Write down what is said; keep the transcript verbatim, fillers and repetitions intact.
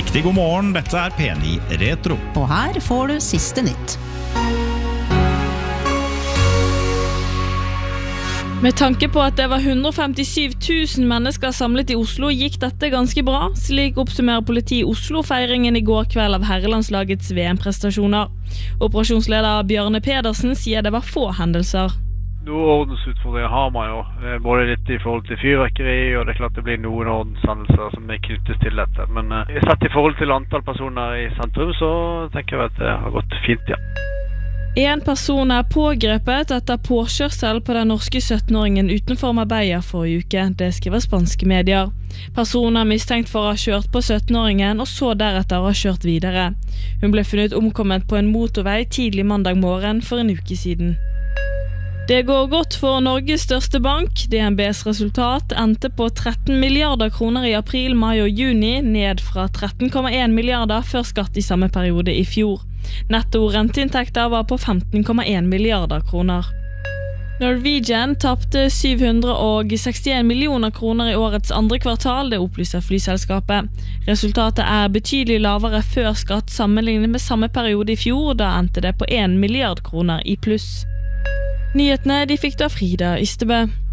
Riktig god morgen, dette er P ni Retro. Og her får du siste nytt. Med tanke på at det var hundre og femtisju tusen mennesker samlet i Oslo, gikk dette ganske bra. Slik oppsummerer politi i Oslo feiringen i går kveld av herrelandslagets V M-prestasjoner. Operasjonsleder Bjørne Pedersen sier det var få hendelser. Noen ordensutfordringer har man jo, både litt i forhold til fyrverkeri, og det er klart det blir noen ordenshendelser som er knyttet til dette. Men uh, sett i forhold til antall personer i sentrum, så tenker jeg at det har gått fint, ja. En person er pågrepet etter påkjørsel på den norske syttenåringen utenfor Marbella forrige uke, det skriver spanske medier. Personen er mistenkt for å ha kjørt på syttenåringen og så deretter ha kjørt videre. Hun ble funnet omkommet på en motorvei tidlig mandag morgen for en uke siden. Det går godt for Norges største bank. D N B's resultat endte på tretten milliarder kroner i april, mai og juni, ned fra tretten komma en milliarder før skatt i samme periode i fjor. Netto renteinntekter var på femten komma en milliarder kroner. Norwegian tapte syv hundre sekstien millioner kroner i årets andre kvartal, det opplyser flyselskapet. Resultatet er betydelig lavere før skatt sammenlignet med samme periode i fjor, da endte det på en milliard kroner i pluss. Nyhetene de fikk da Frida Ystebø.